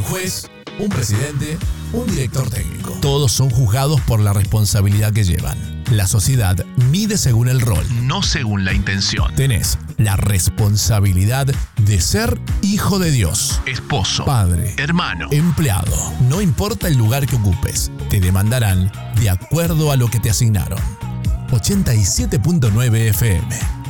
juez, un presidente, un director técnico. Todos son juzgados por la responsabilidad que llevan. La sociedad mide según el rol, no según la intención. Tenés la responsabilidad de ser hijo de Dios, esposo, padre, hermano, empleado. No importa el lugar que ocupes, te demandarán de acuerdo a lo que te asignaron. 87.9 FM.